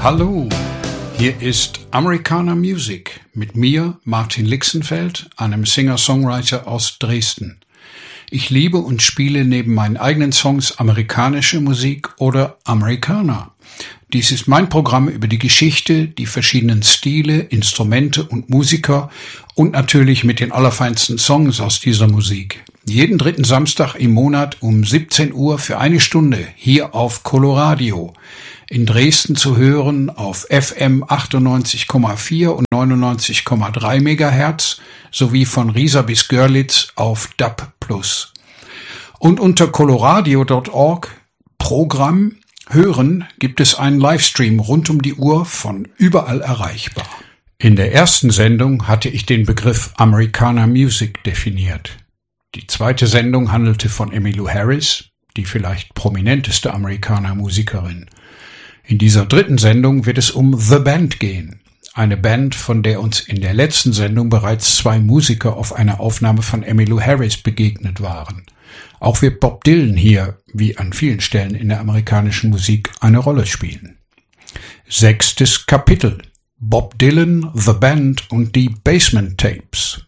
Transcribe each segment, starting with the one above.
Hallo, hier ist Americana Music mit mir, Martin Lixenfeld, einem Singer-Songwriter aus Dresden. Ich liebe und spiele neben meinen eigenen Songs amerikanische Musik oder Americana. Dies ist mein Programm über die Geschichte, die verschiedenen Stile, Instrumente und Musiker und natürlich mit den allerfeinsten Songs aus dieser Musik. Jeden dritten Samstag im Monat um 17 Uhr für eine Stunde hier auf Coloradio. In Dresden zu hören auf FM 98,4 und 99,3 MHz sowie von Riesa bis Görlitz auf DAB+. Und unter coloradio.org Programm Hören gibt es einen Livestream rund um die Uhr von überall erreichbar. In der ersten Sendung hatte ich den Begriff Americana Music definiert. Die zweite Sendung handelte von Emmylou Harris, die vielleicht prominenteste Americana-Musikerin. In dieser dritten Sendung wird es um The Band gehen. Eine Band, von der uns in der letzten Sendung bereits 2 Musiker auf einer Aufnahme von Emmylou Harris begegnet waren. Auch wird Bob Dylan hier, wie an vielen Stellen in der amerikanischen Musik, eine Rolle spielen. 6. Kapitel: Bob Dylan, The Band und die Basement Tapes.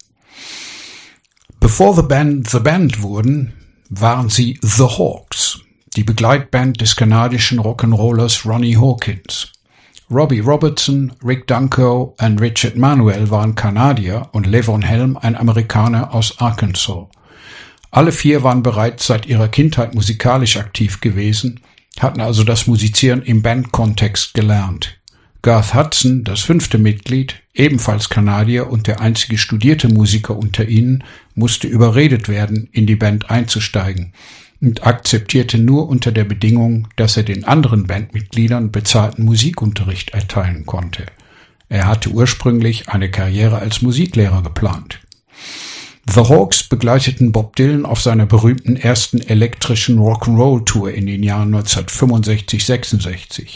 Bevor The Band wurden, waren sie The Hawks, die Begleitband des kanadischen Rock'n'Rollers Ronnie Hawkins. Robbie Robertson, Rick Danko und Richard Manuel waren Kanadier und Levon Helm ein Amerikaner aus Arkansas. Alle 4 waren bereits seit ihrer Kindheit musikalisch aktiv gewesen, hatten also das Musizieren im Bandkontext gelernt. Garth Hudson, das 5. Mitglied, ebenfalls Kanadier und der einzige studierte Musiker unter ihnen, musste überredet werden, in die Band einzusteigen und akzeptierte nur unter der Bedingung, dass er den anderen Bandmitgliedern bezahlten Musikunterricht erteilen konnte. Er hatte ursprünglich eine Karriere als Musiklehrer geplant. The Hawks begleiteten Bob Dylan auf seiner berühmten ersten elektrischen Rock'n'Roll-Tour in den Jahren 1965-66.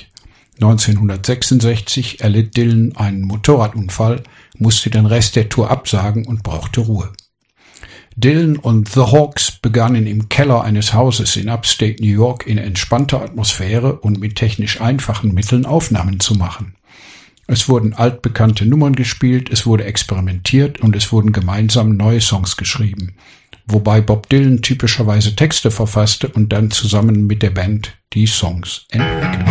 1966 erlitt Dylan einen Motorradunfall, musste den Rest der Tour absagen und brauchte Ruhe. Dylan und The Hawks begannen im Keller eines Hauses in Upstate New York in entspannter Atmosphäre und mit technisch einfachen Mitteln Aufnahmen zu machen. Es wurden altbekannte Nummern gespielt, es wurde experimentiert und es wurden gemeinsam neue Songs geschrieben, wobei Bob Dylan typischerweise Texte verfasste und dann zusammen mit der Band die Songs entwickelte.